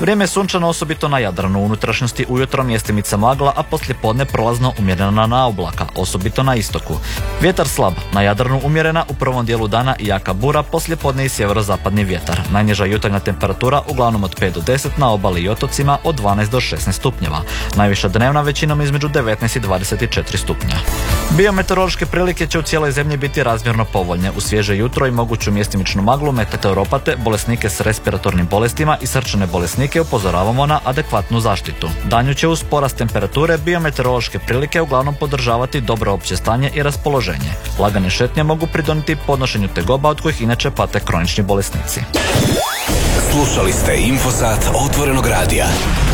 Vrijeme je sunčano osobito na Jadranu, u unutrašnjosti ujutro mjestimica magla, a poslijepodne prolazno umjerena na oblaka, osobito na istoku. Vjetar slab, na Jadranu umjerena, u prvom dijelu dana i jaka bura, poslijepodne i sjeverozapadni vjetar. Najniža jutarnja temperatura uglavnom od 5 do 10, na obali i otocima od 12 do 16 stupnjeva. Najviša dnevna većinom između 19 i 24 stupnja. Biometeorološke prilike će u cijeloj zemlji biti razmjerno povoljne. U svježe jutro i moguću mjestimičnu maglu, meteoropate, bolesnike s respiratornim bolestima i srčane bolesnike upozoravamo na adekvatnu zaštitu. Danju će uz porast temperature biometeorološke prilike uglavnom podržavati dobro opće stanje i raspoloženje. Lagane šetnje mogu pridonijeti podnošenju tegoba od kojih inače pate kronični bolesnici. Slušali ste Infosat Otvorenog radija.